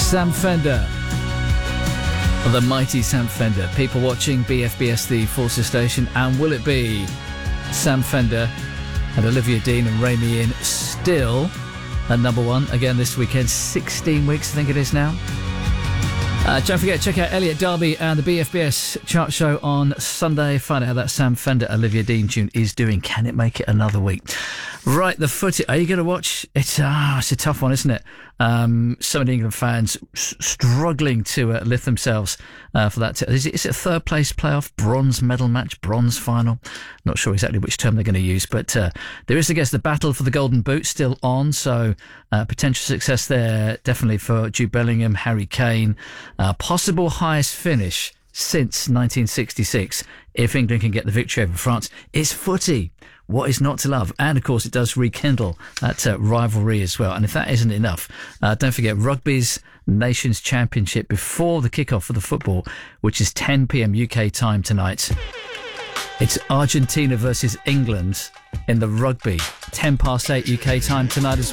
Sam Fender. The mighty Sam Fender. People watching BFBS, the Forces station. And will it be Sam Fender and Olivia Dean and Ray Me In still at number one again this weekend? 16 weeks, I think it is now. Don't forget, check out Elliot Derby and the BFBS chart show on Sunday. Find out how that Sam Fender Olivia Dean tune is doing. Can it make it another week? Right, the footy. Are you going to watch? It's a tough one, isn't it? So many England fans struggling to lift themselves for that. Is it a third place playoff, bronze medal match, bronze final? Not sure exactly which term they're going to use, but there is, I guess, the battle for the Golden Boot still on. So potential success there, definitely for Jude Bellingham, Harry Kane. Possible highest finish since 1966 if England can get the victory over France. It's footy. What is not to love? And, of course, it does rekindle that rivalry as well. And if that isn't enough, don't forget Rugby's Nations Championship before the kickoff for the football, which is 10 p.m. UK time tonight. It's Argentina versus England in the rugby. 8 UK time tonight as well.